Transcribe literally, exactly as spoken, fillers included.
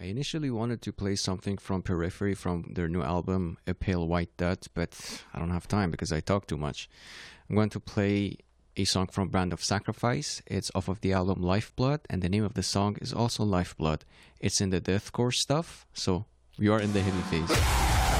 I initially wanted to play something from Periphery from their new album, A Pale White Dot, but I don't have time because I talk too much. I'm going to play a song from Brand of Sacrifice. It's off of the album Lifeblood, and the name of the song is also Lifeblood. It's in the deathcore stuff, so we are in the heavy phase.